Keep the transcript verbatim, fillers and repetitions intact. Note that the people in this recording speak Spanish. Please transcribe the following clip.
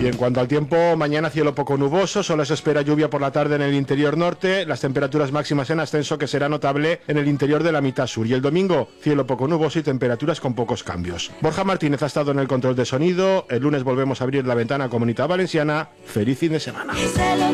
Y en cuanto al tiempo, mañana cielo poco nuboso, solo se espera lluvia por la tarde en el interior norte, las temperaturas máximas en ascenso que será notable en el interior de la mitad sur. Y el domingo, cielo poco nuboso y temperaturas con pocos cambios. Borja Martínez ha estado en el control de sonido, el lunes volvemos a abrir la ventana Comunidad Valenciana. Feliz fin de semana.